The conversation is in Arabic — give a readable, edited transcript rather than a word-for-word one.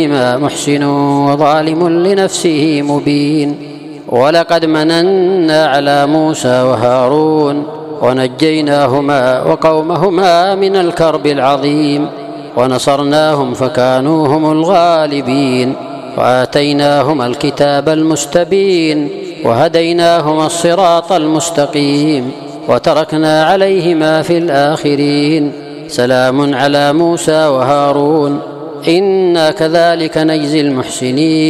محسن وظالم لنفسه مبين. ولقد مننا على موسى وهارون ونجيناهما وقومهما من الكرب العظيم ونصرناهم فكانوا هم الغالبين وآتيناهما الكتاب المستبين وهديناهما الصراط المستقيم وتركنا عليهما في الآخرين. سلام على موسى وهارون إنا كذلك نجزي المحسنين.